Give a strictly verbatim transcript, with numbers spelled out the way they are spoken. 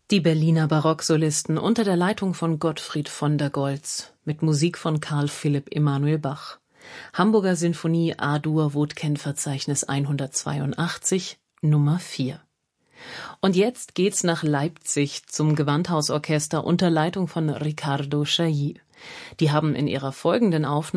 Die Berliner Barocksolisten unter der Leitung von Gottfried von der Goltz mit Musik von Carl Philipp Emanuel Bach. Hamburger Sinfonie A-Dur-Wodken-Verzeichnis hundertzweiundachtzig, Nummer vier. Und jetzt geht's nach Leipzig zum Gewandhausorchester unter Leitung von Riccardo Chailly. Die haben in ihrer folgenden Aufnahme